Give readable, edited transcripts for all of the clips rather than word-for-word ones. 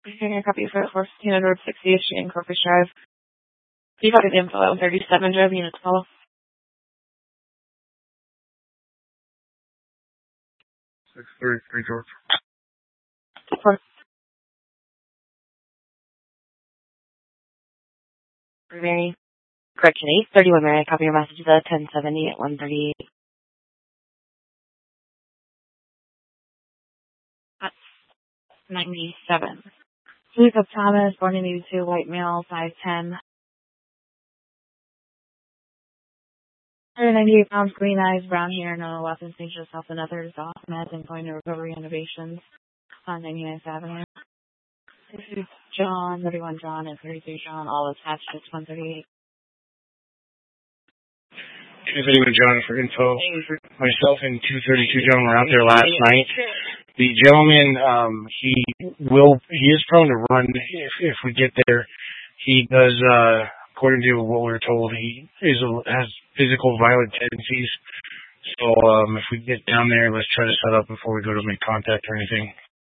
Getting a copy for 1460 in Corpus Drive. You got the info at 37 Drive, Unit 12. 633 George. Mary. Correction, 831 Mary. Copy your message to the 1070 at 138. That's 97. Jacob Thomas, born in 82, white male, size 10. 198 pounds, green eyes, brown hair, no weapons, dangerous health and others, off meds and going to recovery innovations on 99th Avenue. This is John, 31 John, and 33 John, all attached to 138. If anyone, John, for info, myself and 232 John were out there last night. The gentleman, he is prone to run if we get there. He does, according to what we're told, he has physical violent tendencies. So if we get down there, let's try to set up before we go to make contact or anything.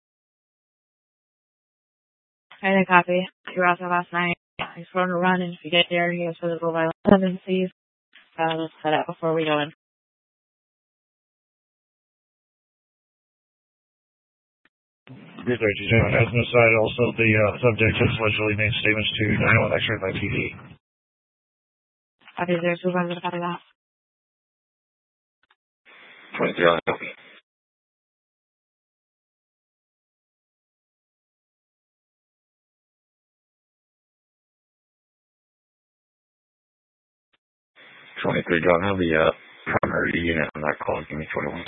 I didn't copy. You were out there last night. He's prone to run, and if you get there, he has physical violent tendencies. Let's set up before we go in. 332 as an aside, also the subject has allegedly made statements to 911 X-ray by PD. Copy, there's supervisor to copy that. 23 on copy. John, have the primary unit on that call. Give me 21.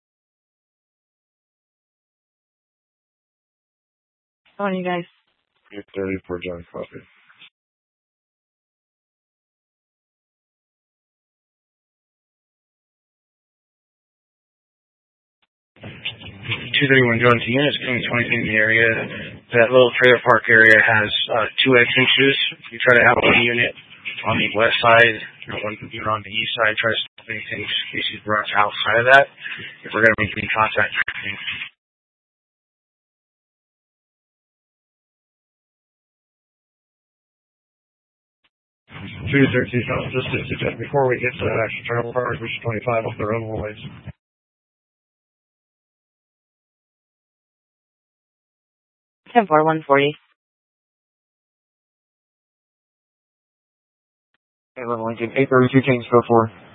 How are you guys? 34 John, copy. 231 John, to units coming 20 in the area. That little trailer park area has 2 entrances. You try to have one unit on the west side, one unit on the east side. Try to stop anything in case he's brought outside of that. If we're going to make any contact or anything. 213, just to suggest before we get to that actual trailer park, we should 25 off the roadways. 10-4-140. Lincoln, 832 Kingsville 4.